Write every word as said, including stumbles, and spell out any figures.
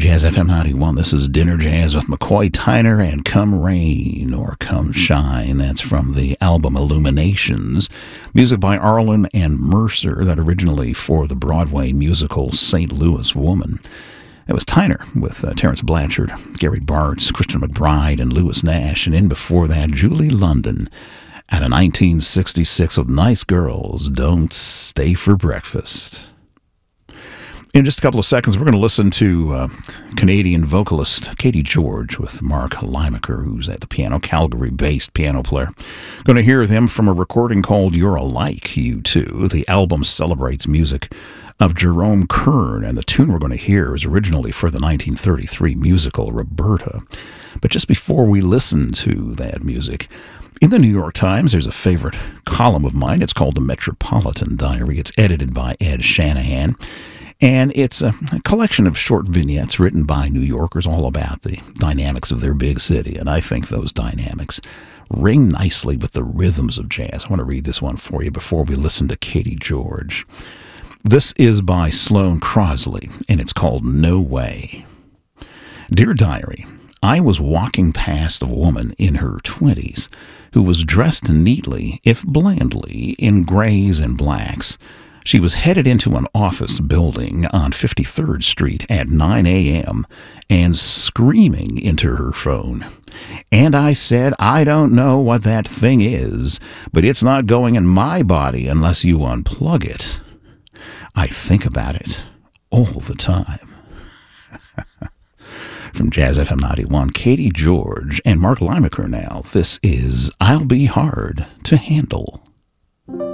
Jazz F M ninety-one. This is Dinner Jazz with McCoy Tyner and Come Rain or Come Shine. That's from the album Illuminations. Music by Arlen and Mercer, that originally for the Broadway musical Saint Louis Woman. It was Tyner with uh, Terrence Blanchard, Gary Bartz, Christian McBride, and Lewis Nash. And in before that, Julie London at a nineteen sixty-six with Nice Girls, Don't Stay for Breakfast. In just a couple of seconds, we're going to listen to uh, Canadian vocalist Katie George with Mark Limacher, who's at the piano, Calgary-based piano player. Going to hear them from a recording called You're Alike, You Two. The album celebrates music of Jerome Kern, and the tune we're going to hear is originally for the nineteen thirty-three musical Roberta. But just before we listen to that music, in the New York Times, there's a favorite column of mine. It's called the Metropolitan Diary. It's edited by Ed Shanahan. And it's a collection of short vignettes written by New Yorkers all about the dynamics of their big city. And I think those dynamics ring nicely with the rhythms of jazz. I want to read this one for you before we listen to Katie George. This is by Sloane Crosley, and it's called No Way. Dear Diary, I was walking past a woman in her twenties who was dressed neatly, if blandly, in grays and blacks. She was headed into an office building on fifty-third Street at nine a.m. and screaming into her phone. And I said, I don't know what that thing is, but it's not going in my body unless you unplug it. I think about it all the time. From Jazz F M ninety-one, Katie George and Mark Limacher now. This is I'll Be Hard to Handle.